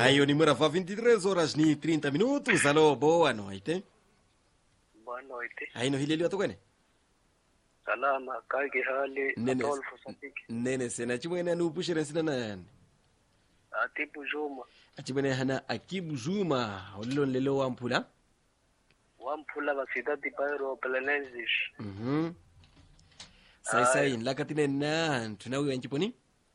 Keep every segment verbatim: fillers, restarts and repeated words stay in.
Aí o número vai vinte e três horas e trinta minutos. Alô, boa noite. Boa noite. Aí no hileli watu kwene? Salama, kaki hali, Nene, Adolfo Sadiki. nene sena chimwene nu pushire sina nani. Atipu Juma. Achimwene hana Akibu Juma. Olilo nlelo wa mpula. Wampula basidati Pairo Pelenensis. Mhm. Sai sai nlakatine na tunawi nchiponi?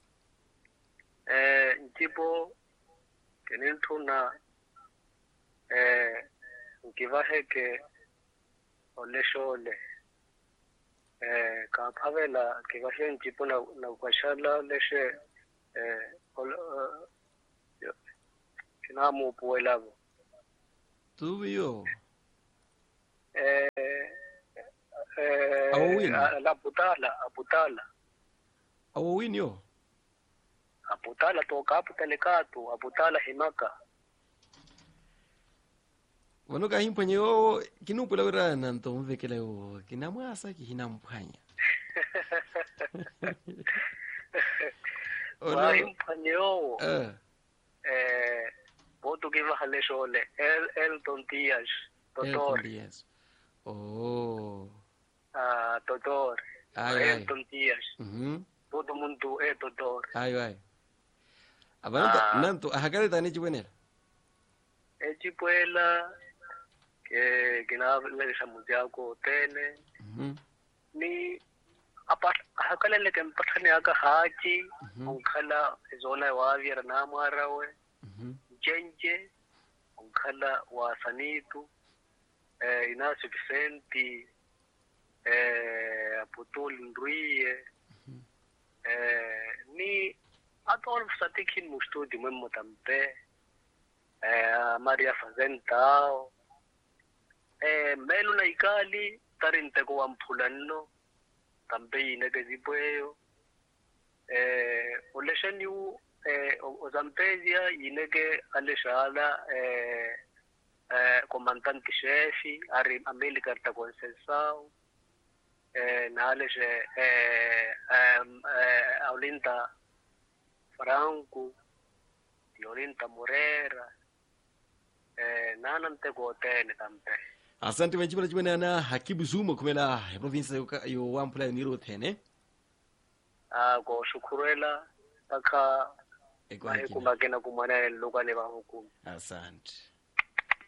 Eh, nchipo kenintuna eh ngivaheke oleshole. Eh kaphavela kivashe nchipo na na kwashala leshe eh ol kinamu puelavo. Tuyo. Eh eh Awawin. la putala, aputala. Awawin yo. Aputala toka aputale katu, aputala himaka. Wano ka himpanye o kinupula ura nanto mvekele o kinamwasa ki hinampanya. Wa himpanyo. Eh. Eh boto kiva hale shole el el tontias, totor. Yes. Oh. Ah, totor. Ay El ay. tontias. Mhm. Todo mundo é totor. Ay ay. Abananta Ah. nanto ahakale tani chibwenera. E chipuela que que na le samudiako tene. Mhm. Ni apa hakala le ke mpathane aka haji unkhala zona wa vira na marawe Mhm. jenje unkhala wa sanitu eh inaso Vicenti eh Apotol Ndruye eh ni atol Satikin mustudi mwemo tampe eh Maria Fazentao eh melu na ikali tarinte ko wampulano tambe ineke zipweyo eh olesheni u eh ozampezia ineke aleshala eh eh comandante chefi ari ameli karta consensao eh naleshe eh eh aulinta Franco Diolinta Morera eh nanante ko tene tambe. Asante wajibala chibwene na Hakibu Zuma kumela province yo wampula niro tene. Ah ko shukurela aka Eko mahe kumbakena kumwana lokale ba hukumu. Asante.